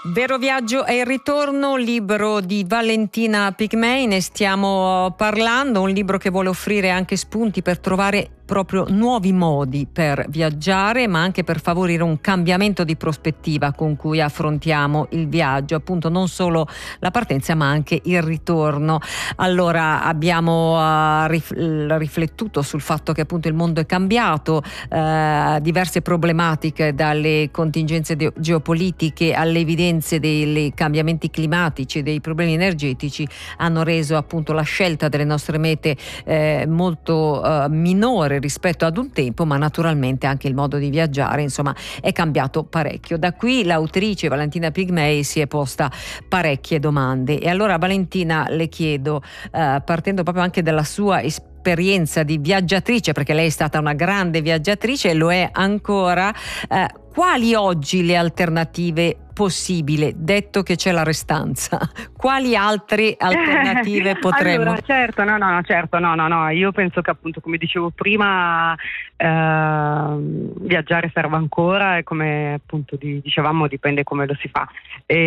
Vero viaggio e il ritorno, libro di Valentina Pigmei, ne stiamo parlando, un libro che vuole offrire anche spunti per trovare proprio nuovi modi per viaggiare, ma anche per favorire un cambiamento di prospettiva con cui affrontiamo il viaggio, appunto non solo la partenza ma anche il ritorno. Allora abbiamo riflettuto sul fatto che appunto il mondo è cambiato, diverse problematiche, dalle contingenze geopolitiche alle evidenze dei cambiamenti climatici, dei problemi energetici, hanno reso appunto la scelta delle nostre mete molto minore rispetto ad un tempo, ma naturalmente anche il modo di viaggiare insomma è cambiato parecchio. Da qui l'autrice Valentina Pigmei si è posta parecchie domande, e allora Valentina le chiedo, partendo proprio anche dalla sua esperienza di viaggiatrice, perché lei è stata una grande viaggiatrice e lo è ancora, quali oggi le alternative possibili, detto che c'è la restanza? Quali altre alternative potremmo? Allora, certo, io penso che appunto, come dicevo prima, viaggiare serve ancora, e come appunto dicevamo dipende come lo si fa.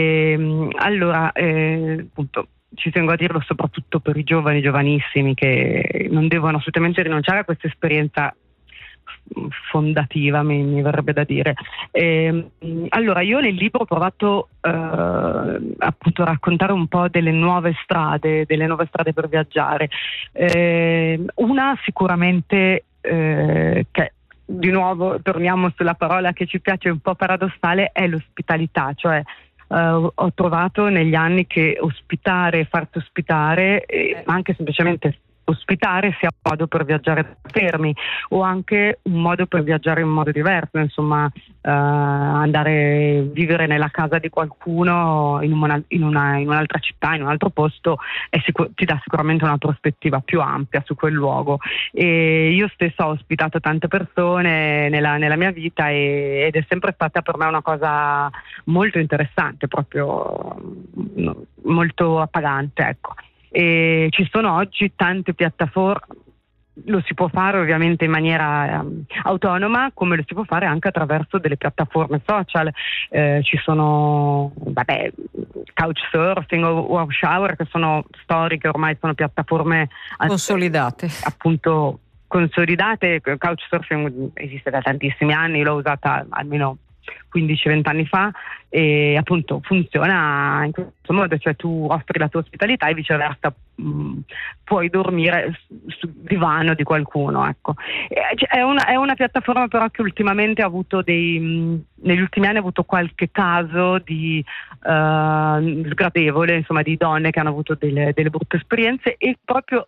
Appunto ci tengo a dirlo soprattutto per i giovanissimi, che non devono assolutamente rinunciare a questa esperienza fondativa, mi verrebbe da dire. Allora, io nel libro ho provato appunto a raccontare un po' delle nuove strade per viaggiare. Una sicuramente, che di nuovo torniamo sulla parola che ci piace, un po' paradossale, è l'ospitalità, cioè ho trovato negli anni che ospitare, farti ospitare, ma anche semplicemente ospitare sia un modo per viaggiare fermi, o anche un modo per viaggiare in modo diverso, insomma, andare a vivere nella casa di qualcuno in un'altra città, in un altro posto, ti dà sicuramente una prospettiva più ampia su quel luogo. E io stessa ho ospitato tante persone nella mia vita, ed è sempre stata per me una cosa molto interessante, proprio molto appagante, ecco. E ci sono oggi tante piattaforme, lo si può fare ovviamente in maniera autonoma, come lo si può fare anche attraverso delle piattaforme social. Ci sono Couchsurfing o Wow Shower, che sono storiche, ormai sono piattaforme consolidate, appunto consolidate. Couchsurfing esiste da tantissimi anni, l'ho usata almeno 15-20 anni fa, e appunto funziona in questo modo, cioè tu offri la tua ospitalità e viceversa puoi dormire sul divano di qualcuno, ecco. È una piattaforma però che ultimamente ha avuto negli ultimi anni ha avuto qualche caso di sgradevole, insomma, di donne che hanno avuto delle brutte esperienze, e proprio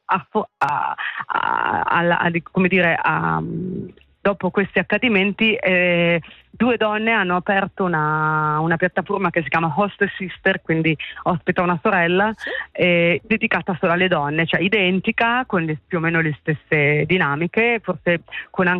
dopo questi accadimenti, 2 donne hanno aperto una piattaforma che si chiama Host Sister, quindi ospita una sorella, dedicata solo alle donne, cioè identica, con più o meno le stesse dinamiche, forse con anche